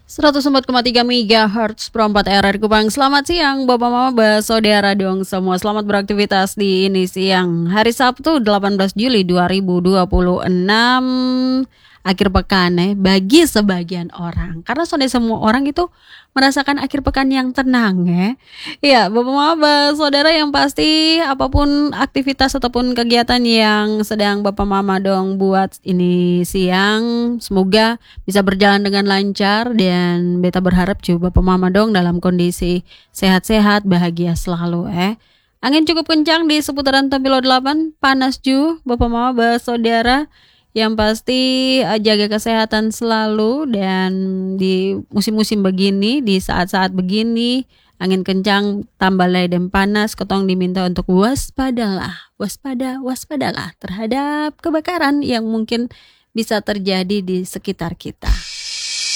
104,3 MHz Pro 4 RRI Kupang. Selamat siang Bapak Mama, Saudara dong semua. Selamat beraktivitas di ini siang hari Sabtu 18 Juli 2026. Akhir pekan bagi sebagian orang. Karena sudah semua orang itu merasakan akhir pekan yang tenang Ya, Bapak Mama, Saudara yang pasti apapun aktivitas ataupun kegiatan yang sedang Bapak Mama dong buat ini siang, semoga bisa berjalan dengan lancar dan beta berharap juga Bapak Mama dong dalam kondisi sehat-sehat, bahagia selalu Angin cukup kencang di seputaran Tampilo 8, panas juga Bapak Mama, Saudara. Yang pasti jaga kesehatan selalu dan di musim-musim begini, di saat-saat begini, angin kencang, tambah lay dan panas, ketong diminta untuk waspadalah terhadap kebakaran yang mungkin bisa terjadi di sekitar kita.